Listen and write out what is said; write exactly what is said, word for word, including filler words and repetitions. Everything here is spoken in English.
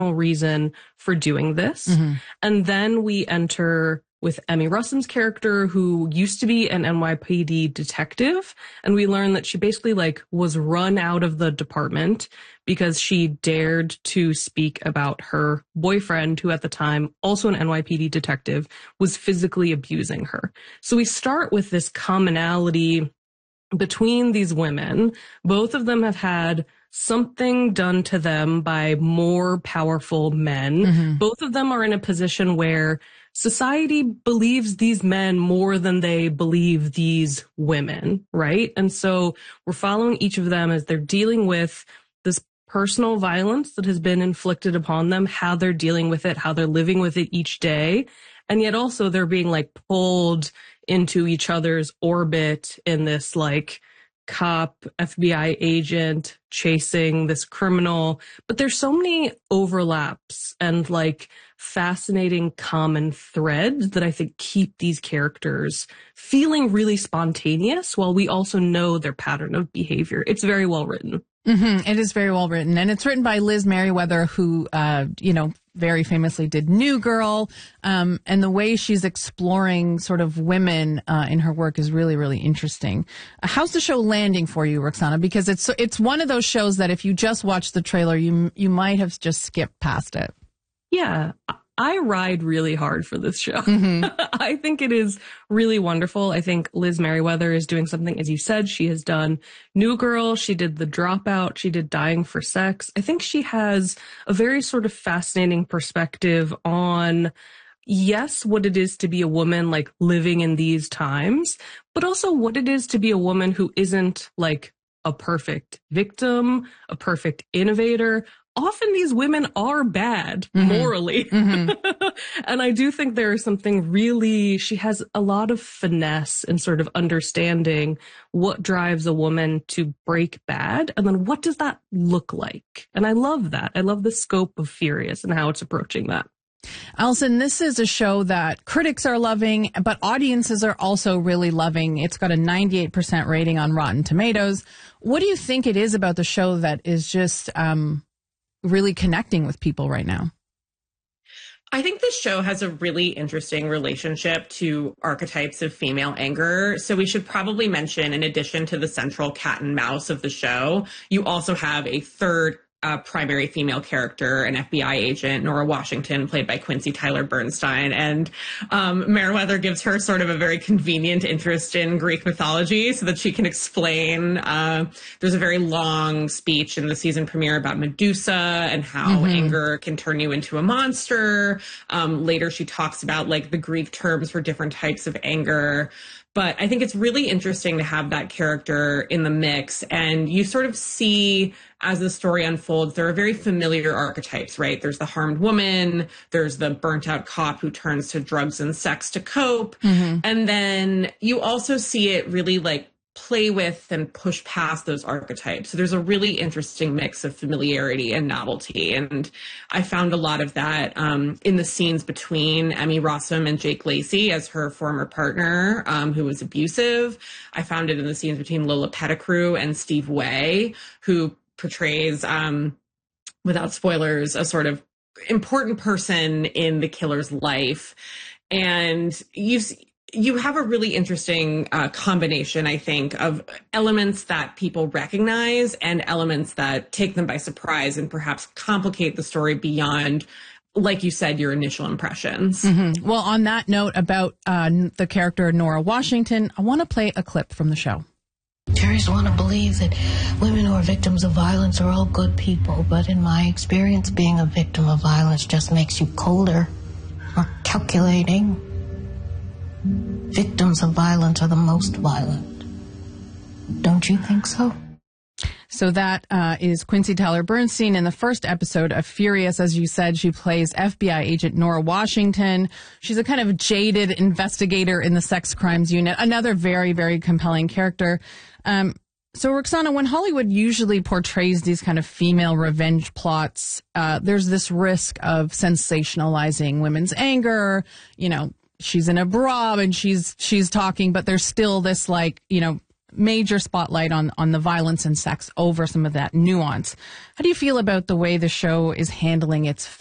reason for doing this. Mm-hmm. And then we enter with Emmy Rossum's character, who used to be an N Y P D detective. And we learn that she basically like was run out of the department because she dared to speak about her boyfriend, who at the time, also an N Y P D detective, was physically abusing her. So we start with this commonality between these women. Both of them have had something done to them by more powerful men. Mm-hmm. Both of them are in a position where society believes these men more than they believe these women, right? And so we're following each of them as they're dealing with this personal violence that has been inflicted upon them, how they're dealing with it, how they're living with it each day. And yet also they're being like pulled into each other's orbit in this like cop, F B I agent chasing this criminal. But there's so many overlaps and like fascinating common threads that I think keep these characters feeling really spontaneous while we also know their pattern of behavior. It's very well written. Mm-hmm. It is very well written. And it's written by Liz Meriwether, who, uh, you know, very famously did New Girl. Um, and the way she's exploring sort of women uh, in her work is really, really interesting. Uh, how's the show landing for you, Roxana? Because it's it's one of those shows that if you just watch the trailer, you you might have just skipped past it. Yeah. I ride really hard for this show. Mm-hmm. I think it is really wonderful. I think Liz Meriwether is doing something, as you said, she has done New Girl. She did The Dropout. She did Dying for Sex. I think she has a very sort of fascinating perspective on, yes, what it is to be a woman like living in these times, but also what it is to be a woman who isn't like a perfect victim, a perfect innovator. Often these women are bad mm-hmm. morally. Mm-hmm. And I do think there is something really, she has a lot of finesse and sort of understanding what drives a woman to break bad. And then what does that look like? And I love that. I love the scope of Furious and how it's approaching that. Allison, this is a show that critics are loving, but audiences are also really loving. It's got a ninety-eight percent rating on Rotten Tomatoes. What do you think it is about the show that is just um, really connecting with people right now? I think this show has a really interesting relationship to archetypes of female anger. So we should probably mention, in addition to the central cat and mouse of the show, you also have a third uh, primary female character, an F B I agent, Nora Washington, played by Quincy Tyler Bernstein. And um, Meriwether gives her sort of a very convenient interest in Greek mythology so that she can explain. Uh, there's a very long speech in the season premiere about Medusa and how mm-hmm. anger can turn you into a monster. Um, later, she talks about like the Greek terms for different types of anger. But I think it's really interesting to have that character in the mix. And you sort of see, as the story unfolds, there are very familiar archetypes, right? There's the harmed woman. There's the burnt out cop who turns to drugs and sex to cope. Mm-hmm. And then you also see it really like play with and push past those archetypes. So there's a really interesting mix of familiarity and novelty. And I found a lot of that um, in the scenes between Emmy Rossum and Jake Lacy as her former partner, um, who was abusive. I found it in the scenes between Lola Pettigrew and Steve Way, who portrays, um, without spoilers, a sort of important person in the killer's life. And you've You have a really interesting uh, combination, I think, of elements that people recognize and elements that take them by surprise and perhaps complicate the story beyond, like you said, your initial impressions. Mm-hmm. Well, on that note about uh, the character Nora Washington, I want to play a clip from the show. Terrorists want to believe that women who are victims of violence are all good people, but in my experience, being a victim of violence just makes you colder, more calculating. Victims of violence are the most violent. Don't you think so? So that uh, is Quincy Tyler Bernstein in the first episode of Furious. As you said, she plays F B I agent Nora Washington. She's a kind of jaded investigator in the sex crimes unit. Another very, very compelling character. Um, so, Roxana, when Hollywood usually portrays these kind of female revenge plots, uh, there's this risk of sensationalizing women's anger, you know, she's in a bra and she's she's talking, but there's still this like, you know, major spotlight on, on the violence and sex over some of that nuance. How do you feel about the way the show is handling its